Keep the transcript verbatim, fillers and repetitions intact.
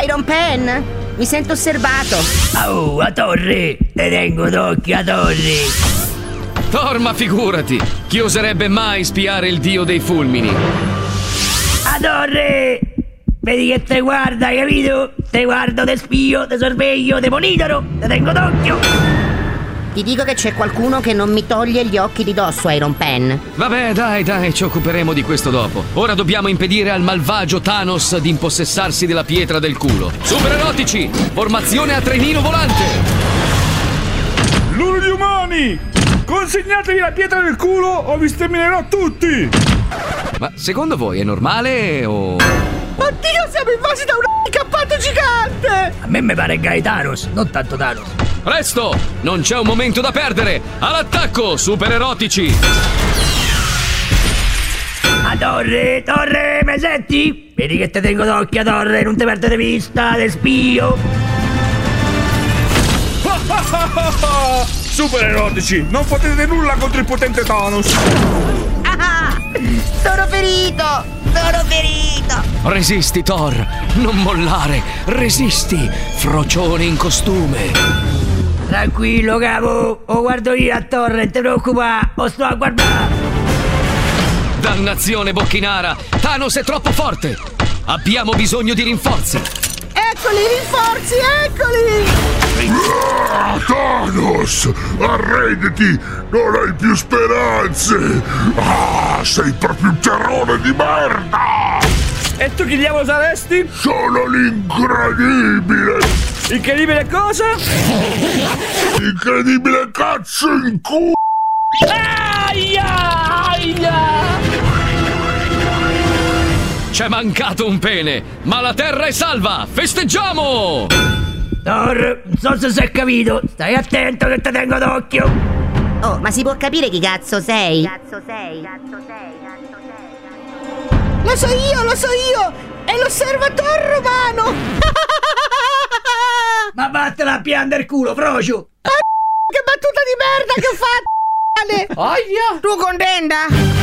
Iron Pen? Mi sento osservato. Oh, a torre! Te tengo d'occhio a torre! Thor, ma figurati! Chi oserebbe mai spiare il dio dei fulmini? A torre! Vedi che te guarda, capito? Te guardo, te spio, te sorveglio, te monitoro, te tengo d'occhio! Ti dico che c'è qualcuno che non mi toglie gli occhi di dosso, Iron Pen. Vabbè, dai, dai, ci occuperemo di questo dopo. Ora dobbiamo impedire al malvagio Thanos di impossessarsi della pietra del culo. Super erotici! Formazione a trenino volante! Loro gli umani! Consegnatevi la pietra del culo o vi sterminerò tutti! Ma secondo voi è normale o... Oddio, siamo invasi da un incappato gigante! A me mi pare Gaetanos, non tanto Thanos. Presto! Non c'è un momento da perdere! All'attacco, super erotici! A torre, torre, mi senti? Vedi che te tengo d'occhio a torre, non ti perdere vista, te spio! Super erotici, non potete nulla contro il potente Thanos! Ah, sono ferito! Sono ferito! Resisti, Thor! Non mollare! Resisti! Frocione in costume! Tranquillo, capo! O guardo io a torre, non ti preoccupare! O sto a guardare! Dannazione, Bocchinara! Thanos è troppo forte! Abbiamo bisogno di rinforzi! Eccoli i rinforzi, eccoli! Ah, Thanos! Arrenditi! Non hai più speranze! Ah, sei proprio un terrore di merda! E tu chi diavolo saresti? Sono l'incredibile! Incredibile cosa? Incredibile cazzo in culo! Aia! Aia! C'è mancato un pene, ma la terra è salva! Festeggiamo! Thor, non so se si è capito, stai attento che te tengo d'occhio! Oh, ma si può capire chi cazzo sei? Cazzo sei? Cazzo sei? Cazzo sei? Lo so io, lo so io! È l'osservatore romano! Ma vattene a piangere il culo, frocio! Che battuta di merda che ho fatto! Aia! Tu contenta?